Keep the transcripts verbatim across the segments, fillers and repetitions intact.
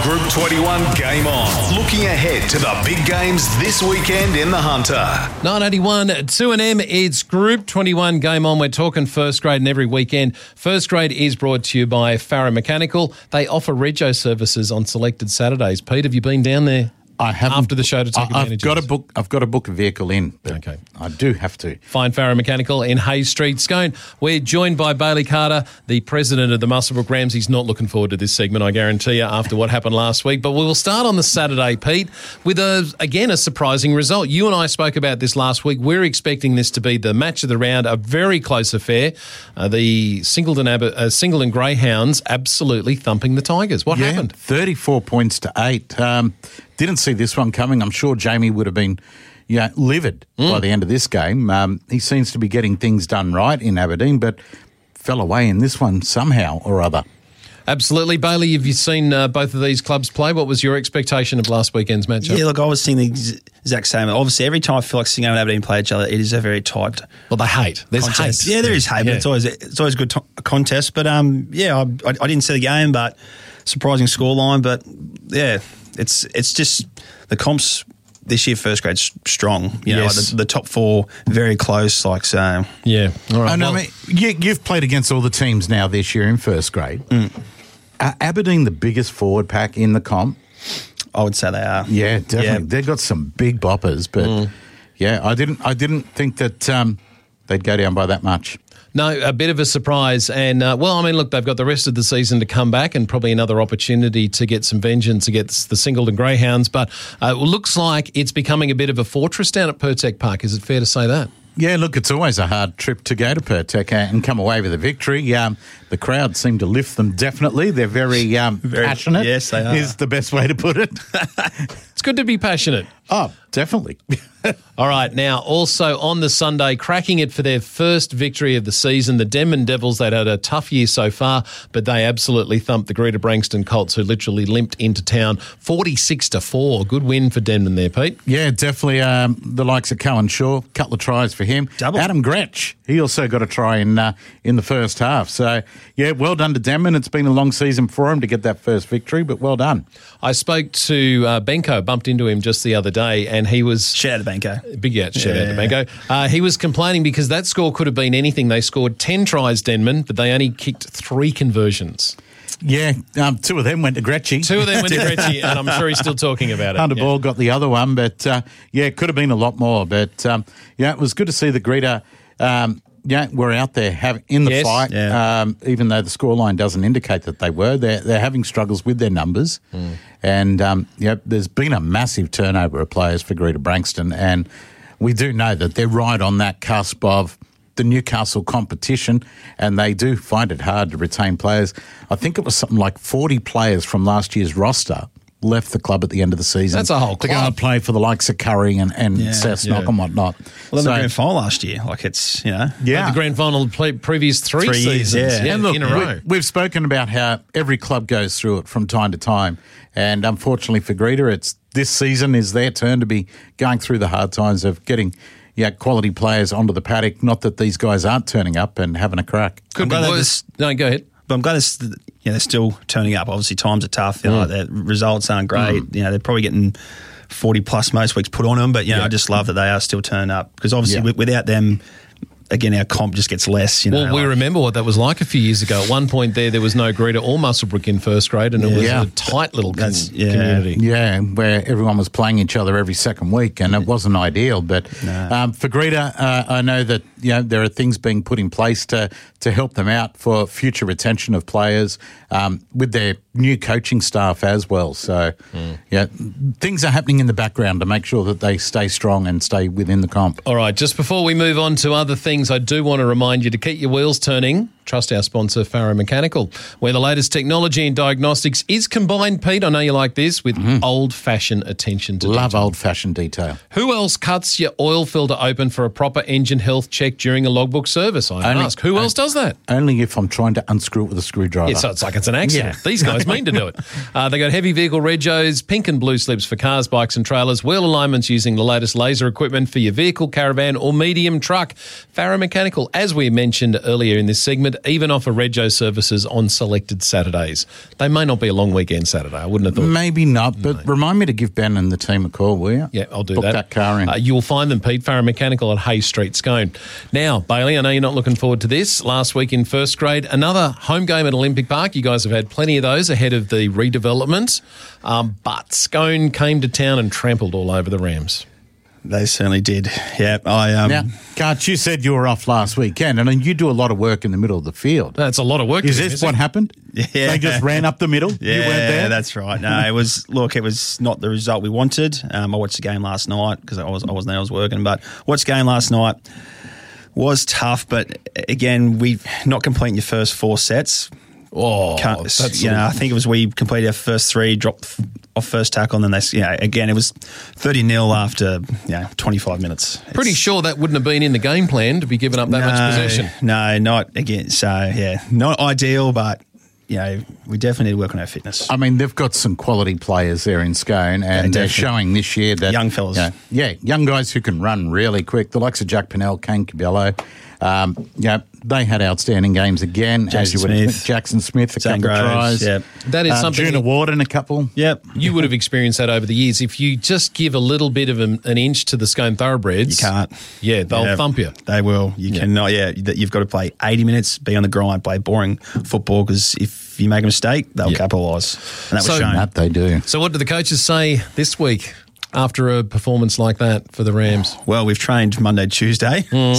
Group twenty-one Game On. Looking ahead to the big games this weekend in the Hunter. nine eighty-one, two and M, it's Group twenty-one Game On. We're talking first grade and every weekend. First grade is brought to you by Farah Mechanical. They offer rego services on selected Saturdays. Pete, have you been down there? I haven't After the show to take I, advantage I've of got this? to book. I've got to book a vehicle in. but Okay. I do have to. Find Farah Mechanical in Hayes Street, Scone. We're joined by Bailey Carter, the president of the Muswellbrook Rams. He's not looking forward to this segment, I guarantee you, after what happened last week. But we will start on the Saturday, Pete, with, a, again, a surprising result. You and I spoke about this last week. We're expecting this to be the match of the round, a very close affair. Uh, the Singleton, Ab- uh, Singleton Greyhounds absolutely thumping the Tigers. What yeah, happened? thirty-four points to eight. Um, didn't see this one coming. I'm sure Jamie would have been, you know, livid mm. by the end of this game. Um, he seems to be getting things done right in Aberdeen, but fell away in this one somehow or other. Absolutely. Bailey, have you seen uh, both of these clubs play? What was your expectation of last weekend's matchup? Yeah, look, I was thinking the exact same. Obviously, every time I feel like Singo and Aberdeen play each other, it is a very tight Well, they hate. There's contest. hate. Yeah, there is hate, Yeah. but it's always it's always a good to- contest. But um, yeah, I, I, I didn't see the game, but surprising scoreline. But yeah, it's it's just the comps this year. First grade's strong. You know, Yes. like the, the top four very close. Like so, Yeah. All right. I know. Well, I mean, you, you've played against all the teams now this year in first grade. Mm. Are Aberdeen the biggest forward pack in the comp? I would say they are. Yeah, definitely. Yeah. They've got some big boppers, but Mm. yeah, I didn't. I didn't think that um, they'd go down by that much. No, a bit of a surprise. And, uh, well, I mean, look, they've got the rest of the season to come back and probably another opportunity to get some vengeance against the Singleton Greyhounds. But uh, it looks like it's becoming a bit of a fortress down at Pertec Park. Is it fair to say that? Yeah, look, it's always a hard trip to go to Pertec and come away with a victory. Um, the crowd seem to lift them, definitely. They're very, um, Very- passionate, yes, they are. is the best way to put it. It's good to be passionate. Oh, definitely. All right, now also on the Sunday, cracking it for their first victory of the season, the Denman Devils. They'd had a tough year so far, but they absolutely thumped the Greater Branxton Colts, who literally limped into town forty-six to four. Good win for Denman there, Pete. Yeah, definitely. Um, the likes of Cohen Shaw, couple of tries for him. Double. Adam Gretsch, he also got a try in uh, in the first half. So, yeah, well done to Denman. It's been a long season for him to get that first victory, but well done. I spoke to uh, Benko, bumped into him just the other day, and he was... Shout out to Banco. Big yeah, shout out to Yeah. Benko. Uh, he was complaining because that score could have been anything. They scored ten tries, Denman, but they only kicked three conversions. Yeah, um, two of them went to Gretschy. Two of them went to Gretschy, and I'm sure he's still talking about it. Hunter Yeah. Ball got the other one, but uh, yeah, it could have been a lot more. But um, yeah, it was good to see the Greta. Um, yeah, were out there have, in the Yes. fight, Yeah. um, even though the scoreline doesn't indicate that they were. They're, they're having struggles with their numbers. Mm. And um, yeah, there's been a massive turnover of players for Greater Branxton, and we do know that they're right on that cusp of the Newcastle competition, and they do find it hard to retain players. I think it was something like forty players from last year's roster left the club at the end of the season. That's a whole to go club. and play for the likes of Curry and, and Yeah, Cessnock yeah. and whatnot. Well, So- the grand final last year, like it's you know, yeah. The grand final play, previous three, Three years, seasons yeah. And look, in a row. we, we've spoken about how every club goes through it from time to time. And unfortunately for Greta, it's this season is their turn to be going through the hard times of getting yeah, quality players onto the paddock. Not that these guys aren't turning up and having a crack. Could I'm be glad that worse. No, go ahead. But I'm glad it's, you know, they're still turning up. Obviously, times are tough. You know, like their results aren't great. You know, they're probably getting forty plus most weeks put on them. But you know, Yeah. I just love that they are still turning up because obviously, Yeah. wi- without them, again, our comp just gets less. You know, Well, we like- remember what that was like a few years ago. At one point there, there was no Greta or Muswellbrook in first grade, and it was Yeah. a tight little com- That's- yeah. community. Yeah, where everyone was playing each other every second week, and it wasn't ideal. But um, for Greta, uh, I know that you know there are things being put in place to to help them out for future retention of players um, with their new coaching staff as well. So, yeah, things are happening in the background to make sure that they stay strong and stay within the comp. All right, just before we move on to other things, I do want to remind you to keep your wheels turning. Trust our sponsor, Farah Mechanical, where the latest technology and diagnostics is combined, Pete, I know you like this, with old-fashioned attention to Love detail. old-fashioned detail. Who else cuts your oil filter open for a proper engine health check during a logbook service, I Only- ask? Who else does that? Only if I'm trying to unscrew it with a screwdriver. Yeah, so it's like it's an accident. Yeah. These guys mean to do it. Uh, they got heavy vehicle regos, pink and blue slips for cars, bikes and trailers, wheel alignments using the latest laser equipment for your vehicle, caravan or medium truck. Farah Mechanical, as we mentioned earlier in this segment, moment even offer Rego services on selected Saturdays. They may not be a long weekend Saturday. I wouldn't have thought. Maybe not, but no. Remind me to give Ben and the team a call, will you? Yeah, I'll do Book that. that car in. Uh, you'll find them, Pete, Farah Mechanical at Hayes Street, Scone. Now, Bailey, I know you're not looking forward to this. Last week in first grade, another home game at Olympic Park. You guys have had plenty of those ahead of the redevelopment. Um, but Scone came to town and trampled all over the Rams. They certainly did. Yeah, I. Um, now, Gart, you said you were off last weekend, and I mean, you do a lot of work in the middle of the field. That's a lot of work. Is to this him, what it? happened? Yeah. They just ran up the middle? Yeah, you weren't there? That's right. No, it was, look, it was not the result we wanted. Um, I watched the game last night because I, was, I wasn't there, I was working, but watched the game last night. Was tough, but again, we not completing your first four sets. Oh, Can't, that's you know, I think it was we completed our first three, dropped off first tackle, and then they, you know, again, it was thirty nil after, you know, twenty-five minutes. Pretty It's, sure that wouldn't have been in the game plan to be giving up that no, much possession. No, not again. So, yeah, not ideal, but, you know, we definitely need to work on our fitness. I mean, they've got some quality players there in Scone, and Yeah, they're definitely. showing this year that Young fellas. you know, yeah, young guys who can run really quick. The likes of Jack Pinnell, Kane Cabello, um, yeah, they had outstanding games again. Jackson as you would Smith. expect. Jackson Smith, a Zane couple of Groves, tries. yep. That is um, something. Juna Warden, a couple. Yep. You would have experienced that over the years. If you just give a little bit of an, an inch to the Scone Thoroughbreds, You can't. Yeah, they'll Yeah, thump you. They will. You Yeah. cannot. Yeah, that you've got to play eighty minutes, be on the grind, play boring football. Because if you make a mistake, they'll Yeah. capitalise, and that was So- shown. That they do. So, what do the coaches say this week after a performance like that for the Rams? Well, we've trained Monday, Tuesday. Mm.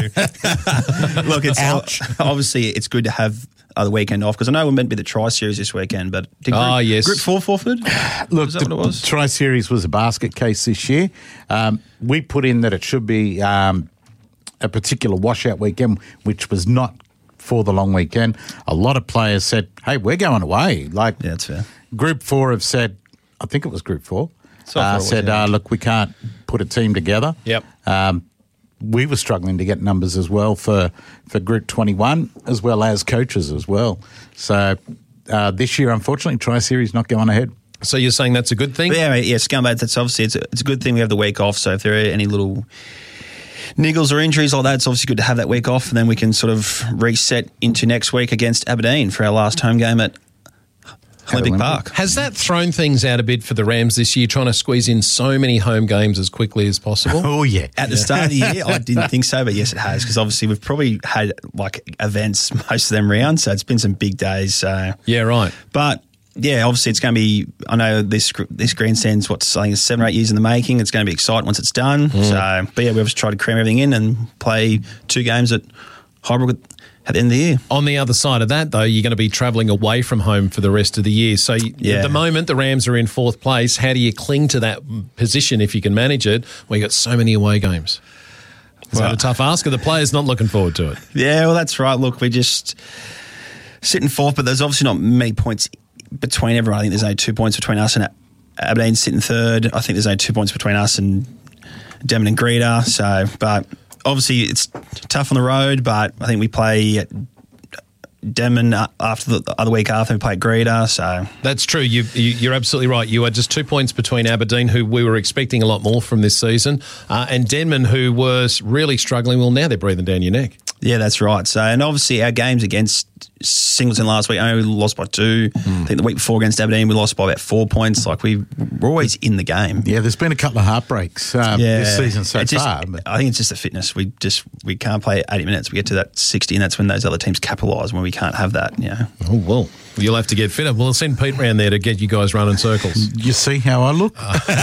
So, look, it's Ouch. obviously it's good to have uh, the weekend off because I know we're meant to be the Tri Series this weekend, but did group, Ah, yes. Group Four forfeited. Look, Is that the what it was? Tri-Series was a basket case this year. Um, we put in that it should be um, a particular washout weekend, which was not for the long weekend. A lot of players said, hey, we're going away. Like, Yeah, that's fair. Group Four have said, I think it was Group Four, So far uh, it was, said, yeah. uh, look, we can't put a team together. Yep. Um, we were struggling to get numbers as well for, for Group twenty-one, as well as coaches as well. So uh, this year, unfortunately, Tri-Series not going ahead. So, you're saying that's a good thing? But yeah, yeah, Scumbag, that's obviously it's a, it's a good thing we have the week off. So if there are any little niggles or injuries like that, it's obviously good to have that week off, and then we can sort of reset into next week against Aberdeen for our last home game at Olympic Olympic. Park. Has that thrown things out a bit for the Rams this year, trying to squeeze in so many home games as quickly as possible? Oh, yeah. At the start of the year, I didn't think so, but yes, it has, because obviously we've probably had like events, most of them round, so it's been some big days. So. Yeah, right. But yeah, obviously it's going to be. I know this this grandstand's what's I think it's seven or eight years in the making. It's going to be exciting once it's done. So, but yeah, we've just tried to cram everything in and play two games at Highbrook at the end of the year. On the other side of that, though, you're going to be travelling away from home for the rest of the year. So you, Yeah. at the moment, the Rams are in fourth place. How do you cling to that position if you can manage it when you've got so many away games? Is Well- that a tough ask? Are the players not looking forward to it? Yeah, well, that's right. Look, we just sitting fourth, but there's obviously not many points between everyone. I think there's only two points between us and Aberdeen sitting third. I think there's only two points between us and Demon and Greta. So, but obviously it's tough on the road, but I think we play Demon after the other week after we play Greta. So That's true. You, you, you're absolutely right. You are just two points between Aberdeen, who we were expecting a lot more from this season, uh, and Denman, who was really struggling. Well, now they're breathing down your neck. yeah, that's right. So, and obviously our games against Singleton last week, I know we lost by two. Mm. I think the week before against Aberdeen, we lost by about four points. Like we, we're always in the game. Yeah, there's been a couple of heartbreaks um, this season so It's just- far. But I think it's just the fitness. We just we can't play eighty minutes. We get to that sixty, and that's when those other teams capitalise. When we can't have that, you know. Oh, well, you'll have to get fitter. We'll send Pete round there to get you guys running circles. you see how I look?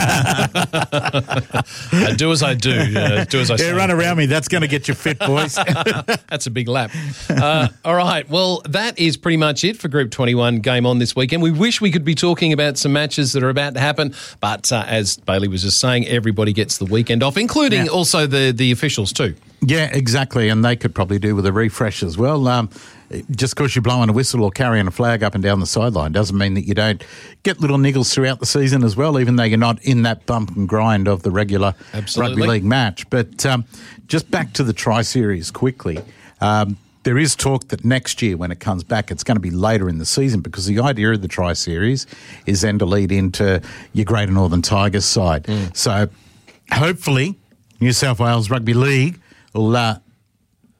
Uh, do as I do. Uh, do as I say. Yeah, run around me. That's going to get you fit, boys. That's a big lap. Uh, all right. Well, that is pretty much it for Group twenty-one game on this weekend. We wish we could be talking about some matches that are about to happen, but uh, as Bailey was just saying, everybody gets the weekend off, including Yeah. also the, the officials too. Yeah, exactly. And they could probably do with a refresh as well. Um, just because you're blowing a whistle or carrying a flag up and down the sideline doesn't mean that you don't get little niggles throughout the season as well, even though you're not in that bump and grind of the regular Absolutely. rugby league match. But um, just back to the Tri-Series quickly. Um, there is talk that next year when it comes back, it's going to be later in the season because the idea of the Tri-Series is then to lead into your Greater Northern Tigers side. So hopefully New South Wales Rugby League will uh,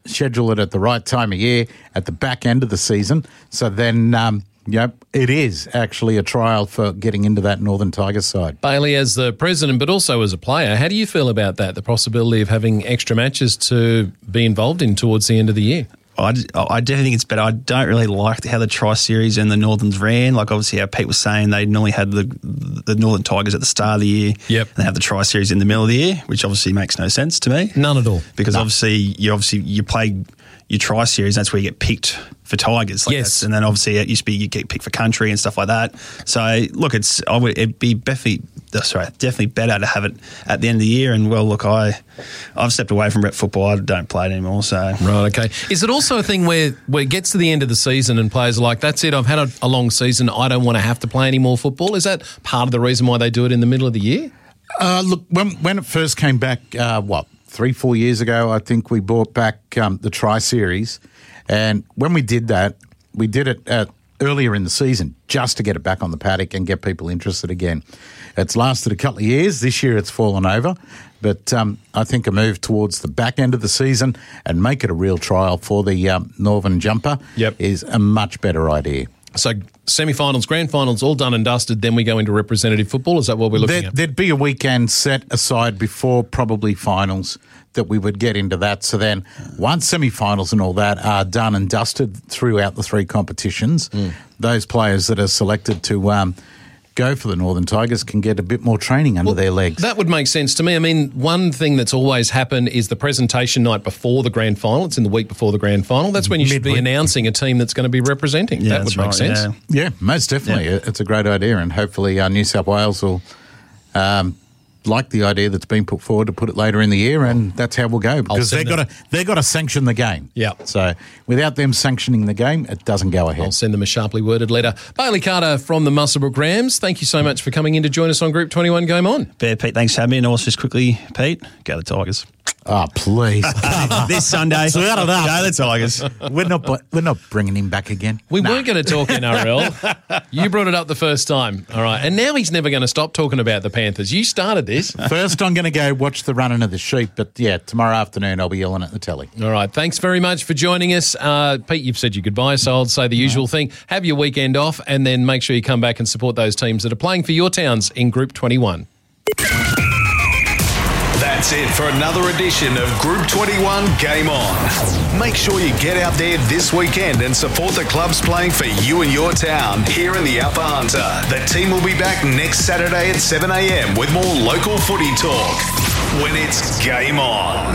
schedule it at the right time of year, at the back end of the season. So then, um, yep, it is actually a trial for getting into that Northern Tigers side. Bailey, as the president, but also as a player, how do you feel about that, the possibility of having extra matches to be involved in towards the end of the year? I, I definitely think it's better. I don't really like how the Tri-Series and the Northerns ran. Like, obviously, how Pete was saying, they normally had the the Northern Tigers at the start of the year. Yep. And they have the Tri-Series in the middle of the year, which obviously makes no sense to me. None at all. Because no. obviously, you obviously you play your Tri-Series, that's where you get picked for Tigers. Like yes. That's, and then obviously it used to be you get picked for country and stuff like that. So, look, it's I would, it'd be definitely, sorry, definitely better to have it at the end of the year. And, well, look, I, I've stepped away from rep football. I don't play it anymore. So Right, okay. Is it also a thing where, where it gets to the end of the season and players are like, that's it, I've had a, a long season, I don't want to have to play any more football? Is that part of the reason why they do it in the middle of the year? Uh, look, when, when it first came back, uh, what, three, four years ago, I think we brought back um, the Tri-Series. And when we did that, we did it at, earlier in the season just to get it back on the paddock and get people interested again. It's lasted a couple of years. This year it's fallen over. But um, I think a move towards the back end of the season and make it a real trial for the um, Northern Jumper Yep. is a much better idea. So semi-finals, grand finals, all done and dusted, then we go into representative football? Is that what we're looking There, at? there'd be a weekend set aside before probably finals that we would get into that. So then once semi-finals and all that are done and dusted throughout the three competitions, mm. those players that are selected to um, go for the Northern Tigers can get a bit more training under Well, their legs. That would make sense to me. I mean, one thing that's always happened is the presentation night before the grand final. It's in the week before the grand final. That's when you should be announcing a team that's going to be representing. Yeah, that would that's make right, sense. yeah. Yeah, most definitely. Yeah. It's a great idea, and hopefully uh, New South Wales will um, like the idea that's been put forward to put it later in the year, and that's how we'll go, because they've send got to they've got to sanction the game. Yeah. So without them sanctioning the game, it doesn't go ahead. I'll send them a sharply worded letter. Bailey Carter from the Muswellbrook Rams, thank you so much for coming in to join us on Group twenty-one Game On. Bear, Pete, thanks for having me. And also, just quickly, Pete, go the Tigers. Oh, please. This Sunday, So out of that. go the Tigers. we're not bu- we're not bringing him back again. We Nah. weren't going to talk N R L. You brought it up the first time. All right. And now he's never going to stop talking about the Panthers. You started this. First, I'm going to go watch the running of the sheep, but yeah, tomorrow afternoon I'll be yelling at the telly. All right. Thanks very much for joining us. Uh, Pete, you've said your goodbye, so I'll say the usual thing. Have your weekend off and then make sure you come back and support those teams that are playing for your towns in Group twenty-one. That's it for another edition of Group twenty-one Game On. Make sure you get out there this weekend and support the clubs playing for you and your town here in the Upper Hunter. The team will be back next Saturday at seven a.m. with more local footy talk when it's Game On.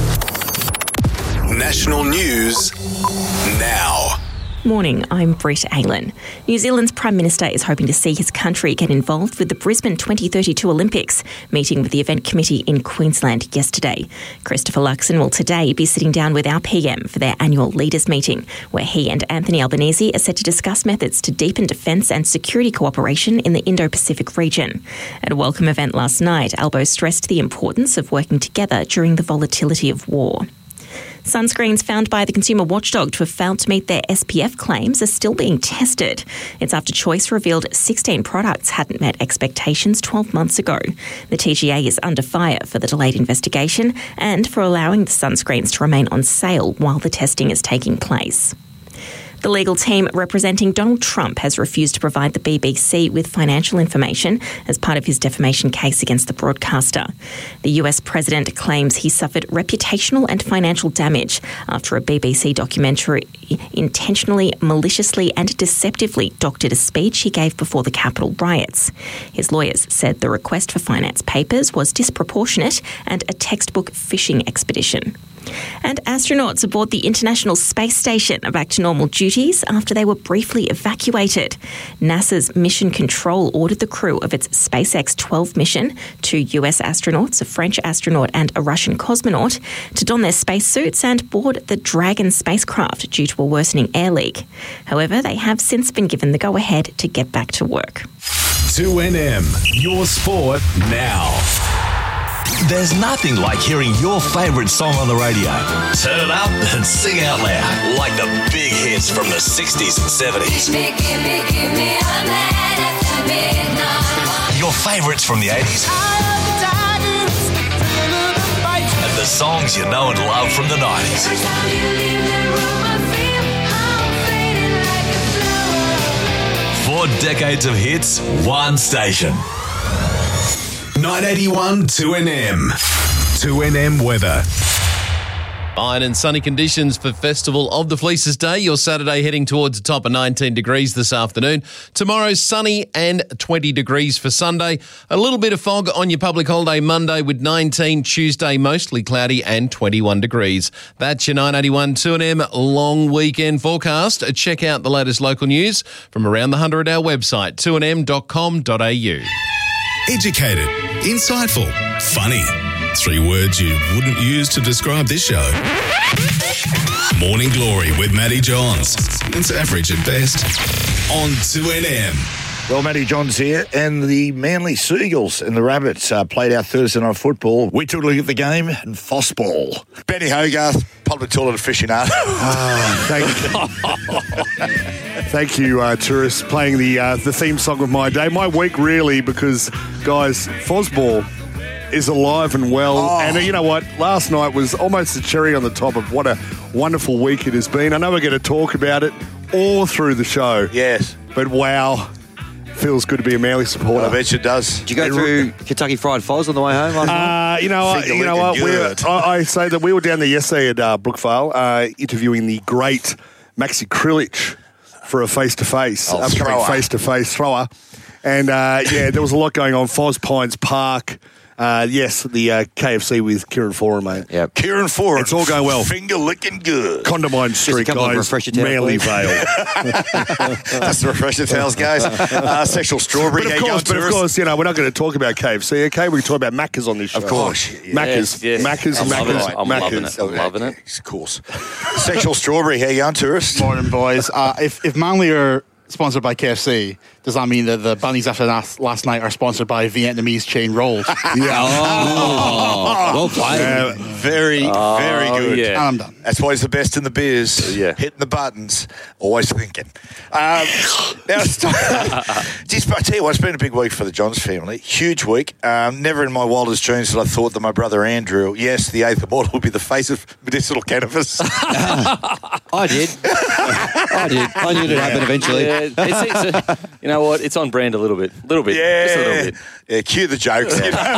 National news now. Morning, I'm Brett Aylan. New Zealand's Prime Minister is hoping to see his country get involved with the Brisbane twenty thirty-two Olympics, meeting with the event committee in Queensland yesterday. Christopher Luxon will today be sitting down with our P M for their annual leaders meeting, where he and Anthony Albanese are set to discuss methods to deepen defence and security cooperation in the Indo-Pacific region. At a welcome event last night, Albo stressed the importance of working together during the volatility of war. Sunscreens found by the consumer watchdog to have failed to meet their S P F claims are still being tested. It's after Choice revealed sixteen products hadn't met expectations twelve months ago. The T G A is under fire for the delayed investigation and for allowing the sunscreens to remain on sale while the testing is taking place. The legal team representing Donald Trump has refused to provide the B B C with financial information as part of his defamation case against the broadcaster. The U S president claims he suffered reputational and financial damage after a B B C documentary intentionally, maliciously and deceptively doctored a speech he gave before the Capitol riots. His lawyers said the request for finance papers was disproportionate and a textbook fishing expedition. And astronauts aboard the International Space Station are back to normal duties after they were briefly evacuated. NASA's Mission Control ordered the crew of its SpaceX twelve mission, two U S astronauts, a French astronaut and a Russian cosmonaut, to don their spacesuits and board the Dragon spacecraft due to a worsening air leak. However, they have since been given the go-ahead to get back to work. two N M, your sport now. There's nothing like hearing your favourite song on the radio. Turn it up and sing out loud, like the big hits from the sixties and seventies. Give me, give me, give me a night after midnight. Your favourites from the eighties. And the songs you know and love from the nineties. Every time you leave the room, I feel I'm fading like a flower. Four decades of hits, one station. nine eighty-one two N M. two N M weather. Fine and sunny conditions for Festival of the Fleeces Day. Your Saturday heading towards a top of nineteen degrees this afternoon. Tomorrow, sunny and twenty degrees for Sunday. A little bit of fog on your public holiday Monday with nineteen. Tuesday, mostly cloudy and twenty-one degrees. That's your nine eighty-one two N M long weekend forecast. Check out the latest local news from around the hundred hour website, two n m dot com dot a u. Educated, insightful, funny. Three words you wouldn't use to describe this show. Morning Glory with Matty Johns. It's average at best. On two N M. Well, Matty Johns here, and the Manly Seagulls and the Rabbits uh, played our Thursday night football. We took a look at the game and Fossball. Benny Hogarth, public toilet aficionado. Oh, thank you. Thank you, uh, tourists, playing the uh, the theme song of my day. My week, really, because, guys, Fossball is alive and well. Oh. And uh, you know what? Last night was almost a cherry on the top of what a wonderful week it has been. I know we're going to talk about it all through the show. Yes. But wow, feels good to be a Manly supporter. I bet you it does. Did you go through Kentucky Fried Foz on the way home last night? Uh, you know, I, Finger you know what? licking We good. I, I say that we were down there yesterday at uh, Brookvale uh, interviewing the great Maxi Krilich for a face-to-face, Oh, upcoming thrower. face-to-face thrower. And, uh, yeah, there was a lot going on. Foz Pines Park. Uh, yes, the uh, K F C with Kieran Foran, mate. Yep. Kieran Ford. It's all going well. Finger licking good. Condamine Just a Street, couple of guys. refresher towels, Manly please. Vale. That's the refresher towels, guys. Uh, sexual strawberry. But of How you course, going, but of tourist? course, you know, we're not going to talk about K F C, okay? We can talk about Macca's on this show. Of course. Macca's. Yes, yes. Macca's, I'm loving Macca's, it. I'm loving Macca's. it. I'm loving it. Of course. Sexual strawberry. How you going, tourist? Morning, boys. Uh, if, if Manly are sponsored by K F C, does that mean that the bunnies after last, last night are sponsored by Vietnamese chain rolls? Yeah. Oh, well played. Uh, very, very good. yeah. And I'm done. That's why he's the best in the biz. Yeah. Hitting the buttons, always thinking. Um, now, it's just, I tell you what, it's been a big week for the Johns family. Huge week. Um, never in my wildest dreams did I thought that my brother Andrew, yes, the eighth immortal, would be the face of medicinal cannabis. I did. I did. I knew it'd happen eventually. Yeah, it's, it's a, you know what? It's on brand a little bit. A little bit. Just a little yeah. bit. Yeah, cue the jokes. You know?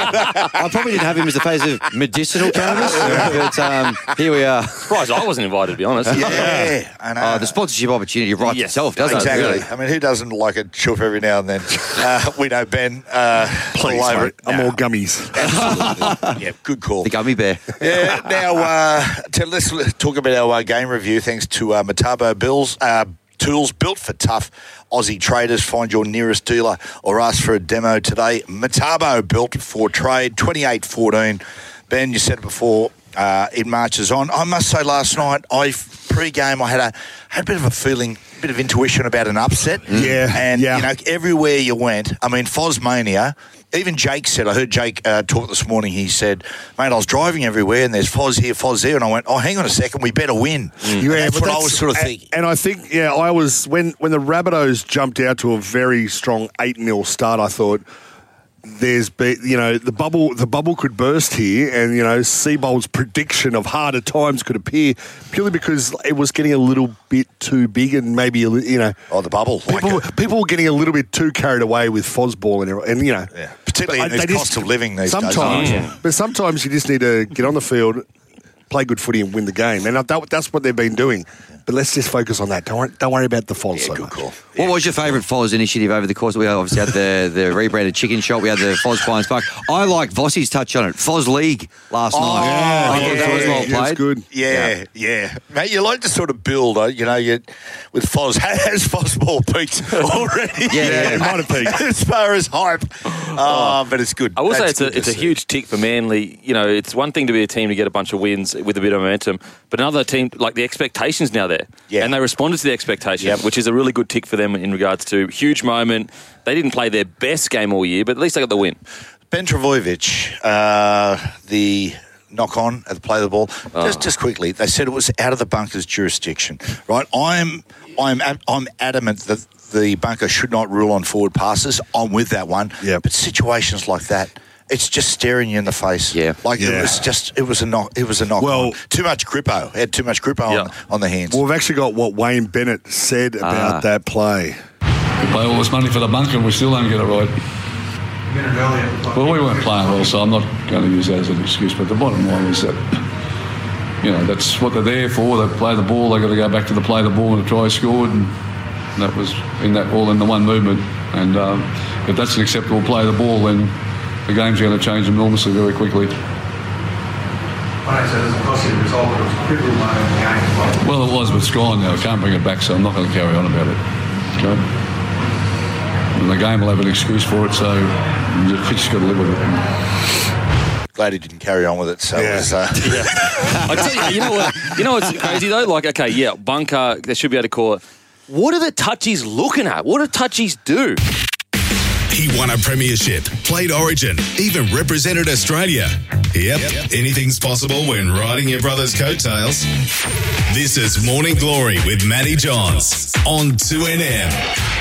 I probably didn't have him as the face of medicinal cannabis, but um, here we are. Surprised I wasn't invited, to be honest. yeah, I know. Uh, the sponsorship opportunity writes Yes, itself, doesn't Exactly. it? Really? I mean, who doesn't like a chuff every now and then? Uh, we know Ben. Uh, Please, all over mate. it. I'm No, all gummies. absolutely. Yeah, good call. The gummy bear. Yeah. Now, uh, to, let's talk about our uh, game review. Thanks to uh, Metabo Bills. Uh, Tools built for tough Aussie traders. Find your nearest dealer or ask for a demo today. Metabo built for trade, twenty-eight fourteen. Ben, you said it before, uh, it marches on. I must say last night, I pre-game, I had a had a bit of a feeling, a bit of intuition about an upset. Yeah, And, yeah. you know, everywhere you went, I mean, Fozmania, even Jake said, I heard Jake uh, talk this morning, he said, mate, I was driving everywhere and there's Foz here, Foz there, and I went, oh, hang on a second, we better win. And Yeah, that's but what I was sort of and- thinking. And I think, yeah, I was, when, when the Rabbitohs jumped out to a very strong eight nil start, I thought, there's, be, you know, the bubble the bubble could burst here, and, you know, Seabold's prediction of harder times could appear purely because it was getting a little bit too big and maybe, a li- you know. Oh, the bubble. Like People, it. people were getting a little bit too carried away with Fozball and, every- and you know. Yeah, particularly in But this they cost of living these days. sometimes, Mm. But sometimes you just need to get on the field, play good footy and win the game. And that, that's what they've been doing. But let's just focus on that. Don't worry, don't worry about the Foz Yeah, so good much. call. What was your favourite Foz initiative over the course? We obviously had the, the rebranded chicken shop. We had the Foz Pines Park. I like Vossi's touch on it. Foz League last Oh, night. yeah, I thought that was yeah, well Yeah, played. it's good. Yeah, yeah, Mate, you like to sort of build, uh, you know, you, with Foz. Has Fozball peaked already? Yeah, yeah, it might have peaked. As far as hype. Oh, but it's good. I will say That's it's a good it's to a see. huge tick for Manly. You know, it's one thing to be a team to get a bunch of wins with a bit of momentum, but another team, like the expectations now there. Yeah. And they responded to the expectation, Yep. which is a really good tick for them in regards to huge moment. They didn't play their best game all year, but at least they got the win. Ben Travojevic, uh, the knock on at the play of the ball. Just, just quickly, they said it was out of the bunker's jurisdiction, right? I'm, I'm, I'm adamant that the bunker should not rule on forward passes. I'm with that one. Yep. But situations like that, it's just staring you in the face. Yeah. Like Yeah. it was just, it was a knock, it was a knock. Well- on. Too much grippo. Had too much grippo Yeah. on, on the hands. Well, we've actually got what Wayne Bennett said about Ah. that play. We pay all this money for the bunker and we still don't get it right. Well, we weren't playing well, so I'm not going to use that as an excuse. But the bottom line is that, you know, that's what they're there for. They play the ball. They got to go back to the play the ball and the try scored, and that was in that all in the one movement. And um, if that's an acceptable play of the ball, then the game's going to change enormously very quickly. Well, it was, but it's gone now. I can't bring it back, so I'm not going to carry on about it. Okay? And the game will have an excuse for it, so you just got to live with it. Glad he didn't carry on with it. So Yeah. it was, uh, I tell you, you know what? You know what's crazy though? Like, okay, yeah, bunker. They should be able to call it. What are the touchies looking at? What do touchies do? He won a premiership, played Origin, even represented Australia. Yep, anything's possible when riding your brother's coattails. This is Morning Glory with Matty Johns on two N M.